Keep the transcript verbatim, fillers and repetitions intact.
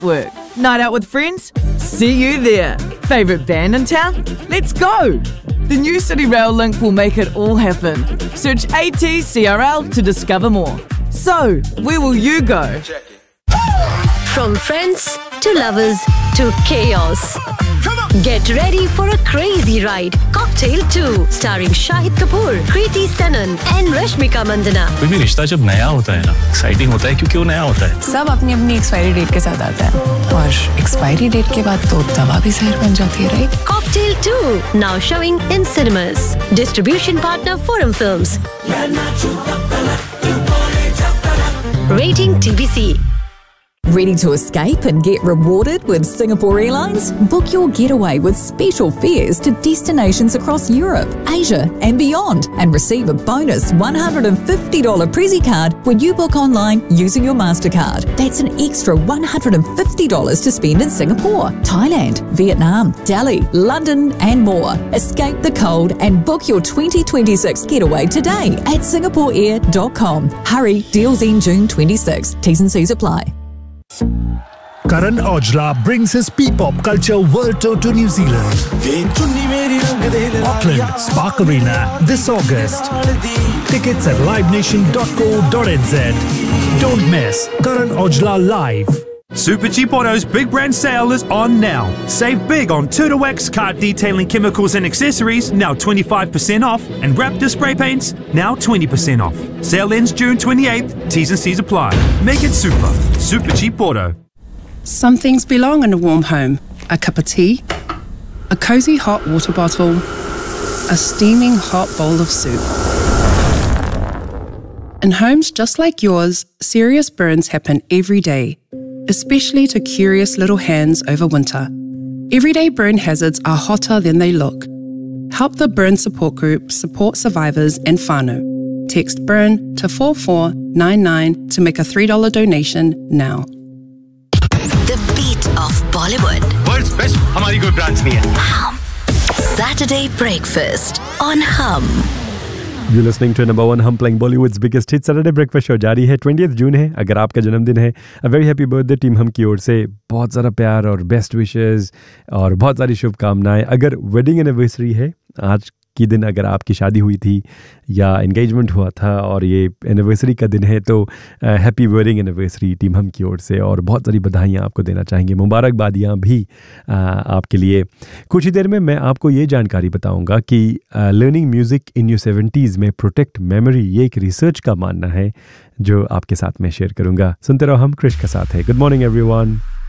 Work. Night out with friends? See you there. Favourite band in town? Let's go! The new City Rail link will make it all happen. Search A T C R L to discover more. So, where will you go? From friends to lovers to chaos. Get ready for a crazy ride. Cocktail two, starring Shahid Kapoor, Kriti Sanon and Rashmika Mandana. कोई भी रिश्ता जब नया होता है ना, exciting होता है क्योंकि वो नया होता है। सब अपनी अपनी एक्सपायरी डेट के साथ आता है और एक्सपायरी डेट के बाद तो दवा भी जहर बन जाती है, right? Cocktail two, now showing in cinemas. Distribution partner Forum Films. Rating T V C. Ready to escape and get rewarded with Singapore Airlines? Book your getaway with special fares to destinations across Europe, Asia and beyond and receive a bonus one hundred fifty dollars Prezzy card when you book online using your MasterCard. That's an extra one hundred fifty dollars to spend in Singapore, Thailand, Vietnam, Delhi, London and more. Escape the cold and book your twenty twenty-six getaway today at singapore air dot com. Hurry, deals end June twenty-sixth. T's and C's apply. Karan Aujla brings his P-pop culture world tour to New Zealand. Auckland Spark Arena this August. Tickets at live nation dot co dot n z. Don't miss Karan Aujla live. Super Cheap Auto's Big Brand Sale is on now. Save big on Turtlewax car detailing chemicals and accessories, now twenty-five percent off, and Raptor spray paints, now twenty percent off. Sale ends June twenty-eighth, T's and C's apply. Make it super. Super Cheap Auto. Some things belong in a warm home. A cup of tea, a cozy hot water bottle, a steaming hot bowl of soup. In homes just like yours, serious burns happen every day, especially to curious little hands over winter. Everyday burn hazards are hotter than they look. Help the Burn Support Group support survivors and whānau. Text BURN to four four nine nine to make a three dollars donation now. The beat of Bollywood. World's best हमारी कोई branch नहीं है। Hum. Saturday breakfast on Hum. You're listening to number one Hum playing Bollywood's biggest hit. Saturday breakfast show जारी है। twentieth जून है। अगर आपका जन्मदिन है, a very happy birthday team हम की ओर से। बहुत सारा प्यार और बेस्ट विशेस और बहुत सारी शुभकामनाएं। अगर वेडिंग एनिवर्सरी है आज की दिन, अगर आपकी शादी हुई थी या एंगेजमेंट हुआ था और ये एनिवर्सरी का दिन है, तो हैप्पी वेडिंग एनिवर्सरी टीम हम की ओर से और बहुत सारी बधाइयाँ आपको देना चाहेंगे, मुबारकबादियाँ भी आ, आपके लिए। कुछ ही देर में मैं आपको ये जानकारी बताऊंगा कि learning music in your seventies में प्रोटेक्ट मेमोरी, ये एक रिसर्च का मानना है जो आपके साथ मैं शेयर करूंगा। सुनते रहो, हम क्रिश के साथ है। Good morning everyone.